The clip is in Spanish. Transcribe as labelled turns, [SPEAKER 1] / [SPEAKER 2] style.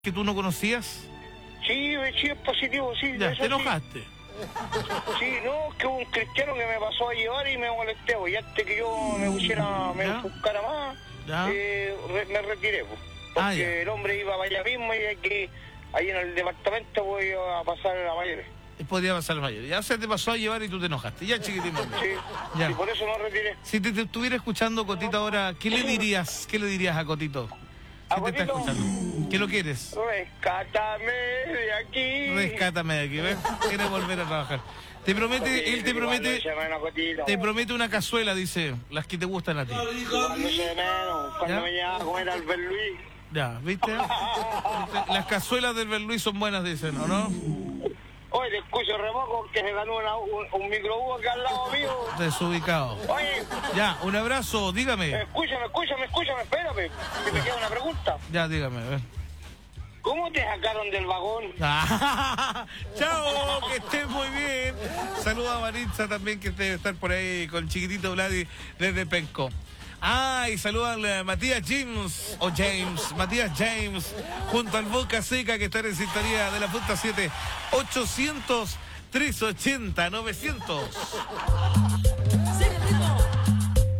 [SPEAKER 1] que tú no conocías?
[SPEAKER 2] Sí, sí, es positivo, sí.
[SPEAKER 1] Ya,
[SPEAKER 2] eso
[SPEAKER 1] te enojaste.
[SPEAKER 2] Sí. Sí, no, que hubo un cristiano que me pasó a llevar y me molesté, pues, y antes que yo me pusiera, me buscara más, me retiré, pues, porque el hombre iba para allá mismo y que ahí en el departamento voy a pasar a mayores.
[SPEAKER 1] Podía pasar a mayores. Ya se te pasó a llevar y tú te enojaste. Ya, chiquitín.
[SPEAKER 2] Sí, ya. Sí, por eso me retiré.
[SPEAKER 1] Si te estuviera escuchando Cotito ahora, ¿qué le dirías? ¿Qué le dirías a Cotito? Si te está escuchando. ¿Qué lo quieres?
[SPEAKER 2] Rescátame de aquí.
[SPEAKER 1] Rescátame de aquí, ¿ves? Quiere volver a trabajar. Te promete, él te promete una cazuela, dice, las que te gustan a ti.
[SPEAKER 2] Cuando me llevaba a comer al Berluí.
[SPEAKER 1] Ya, ¿viste? Las cazuelas del Berluí son buenas, dicen, ¿o no?
[SPEAKER 2] Oye, te escucho remojo que se ganó un microbús acá al lado mío.
[SPEAKER 1] Desubicado.
[SPEAKER 2] Oye.
[SPEAKER 1] Ya, un abrazo, dígame.
[SPEAKER 2] Escúchame, espérame. Que me queda una pregunta.
[SPEAKER 1] Ya, dígame, a ver.
[SPEAKER 2] ¿Cómo te sacaron del vagón?
[SPEAKER 1] ¡Chao! Que estés muy bien. Saluda a Maritza también, que debe estar por ahí con chiquitito Vladi desde Penco. Y saludan a Matías James, junto al Boca Seca, que está en sintonía de la punta 7, 800-380-900.